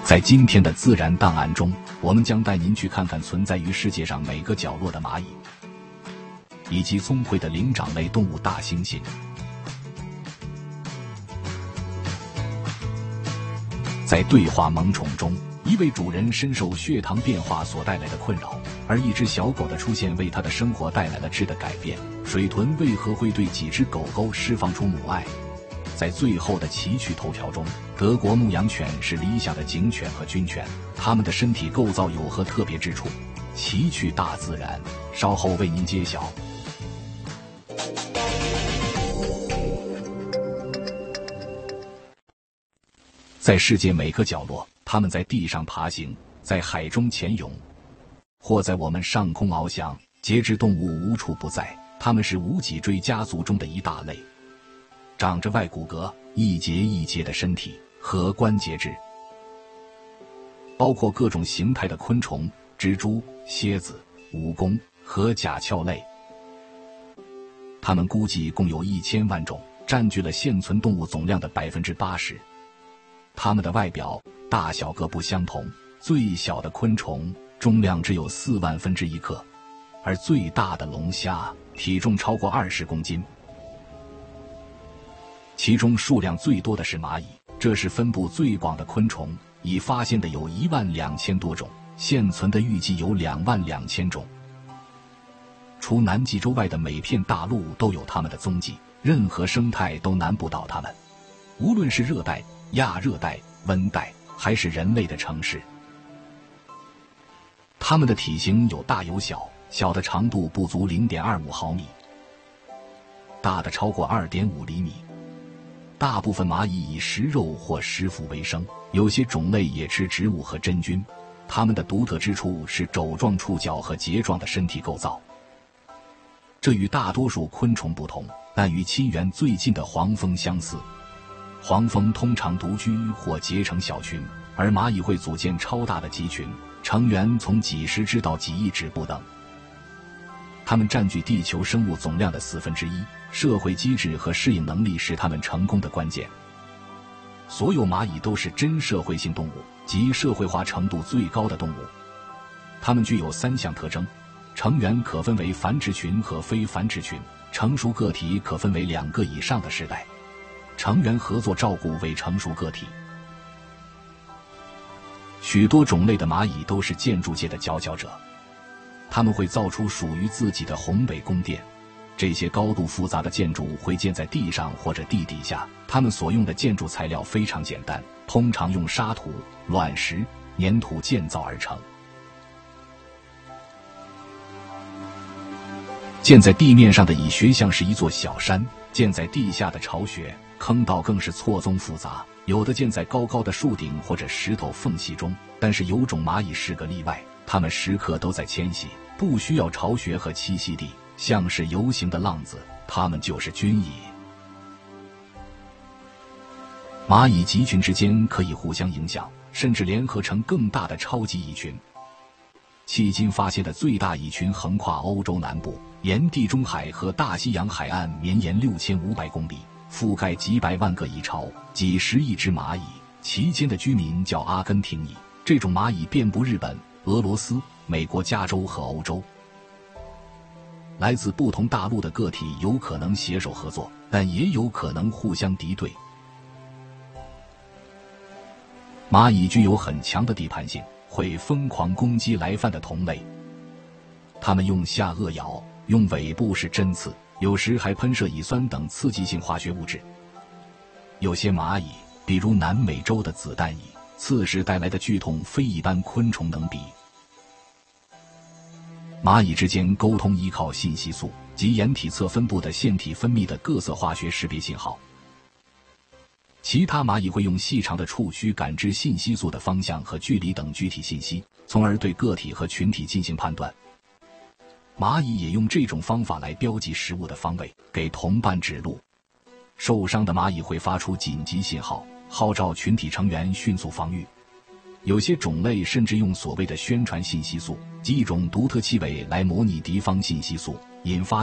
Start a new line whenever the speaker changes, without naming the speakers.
在今天的自然档案中，我们将带您去看看存在于世界上每个角落的蚂蚁，以及聪慧的灵长类动物大猩猩。在对话萌宠中，一位主人深受血糖变化所带来的困扰，而一只小狗的出现为他的生活带来了质的改变。水豚为何会对几只狗狗释放出母爱？在最后的奇趣头条中，德国牧羊犬是理想的警犬和军犬，它们的身体构造有何特别之处？奇趣大自然，稍后为您揭晓。在世界每个角落，它们在地上爬行，在海中潜泳，或在我们上空翱翔。节肢动物无处不在，它们是无脊椎家族中的一大类。长着外骨骼，一节一节的身体和关节质，包括各种形态的昆虫、蜘蛛、蝎子、蜈蚣和甲壳类。它们估计共有1000万种，占据了现存动物总量的80%。它们的外表大小各不相同，最小的昆虫重量只有4万分之1克，而最大的龙虾体重超过20公斤。其中数量最多的是蚂蚁，这是分布最广的昆虫，已发现的有12000多种，现存的预计有22000种。除南极洲外的每片大陆都有它们的踪迹，任何生态都难不倒它们，无论是热带、亚热带、温带，还是人类的城市。它们的体型有大有小，小的长度不足 0.25 毫米，大的超过 2.5 厘米。大部分蚂蚁以食肉或食腐为生，有些种类也吃植物和真菌。它们的独特之处是肘状触角和节状的身体构造，这与大多数昆虫不同，但与亲缘最近的黄蜂相似。黄蜂通常独居或结成小群，而蚂蚁会组建超大的集群，成员从几十只到几亿只不等。它们占据地球生物总量的1/4，社会机制和适应能力是它们成功的关键。所有蚂蚁都是真社会性动物，即社会化程度最高的动物。它们具有3项特征：成员可分为繁殖群和非繁殖群，成熟个体可分为2个以上的世代，成员合作照顾未成熟个体。许多种类的蚂蚁都是建筑界的佼佼者，它们会造出属于自己的宏伟宫殿。这些高度复杂的建筑会建在地上或者地底下，它们所用的建筑材料非常简单，通常用沙土、卵石、粘土建造而成。建在地面上的蚁穴像是一座小山，建在地下的巢穴坑道更是错综复杂，有的建在高高的树顶或者石头缝隙中。但是有种蚂蚁是个例外，它们时刻都在迁徙，不需要巢穴和栖息地，像是游行的浪子，它们就是军蚁。蚂蚁集群之间可以互相影响，甚至联合成更大的超级蚁群。迄今发现的最大蚁群横跨欧洲南部，沿地中海和大西洋海岸绵延6500公里，覆盖几百万个蚁巢，几十亿只蚂蚁，其间的居民叫阿根廷蚁。这种蚂蚁遍布日本、俄罗斯、美国加州和欧洲。来自不同大陆的个体有可能携手合作，但也有可能互相敌对。蚂蚁具有很强的地盘性，会疯狂攻击来犯的同类。它们用下颚咬，用尾部是针刺，有时还喷射乙酸等刺激性化学物质。有些蚂蚁，比如南美洲的子弹蚁，刺时带来的剧痛非一般昆虫能比。蚂蚁之间沟通依靠信息素，即沿体侧分布的腺体分泌的各色化学识别信号。其他蚂蚁会用细长的触须感知信息素的方向和距离等具体信息，从而对个体和群体进行判断。蚂蚁也用这种方法来标记食物的方位，给同伴指路。受伤的蚂蚁会发出紧急信号，号召群体成员迅速防御。有些种类甚至用所谓的宣传信息素，即一种独特气味来模拟敌方信息素，引发